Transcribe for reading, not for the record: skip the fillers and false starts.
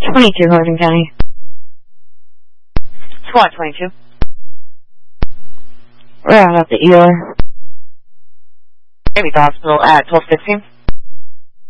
22 Hardin County. Squad 22. We're out at the ER. Maybe the hospital at 12:15.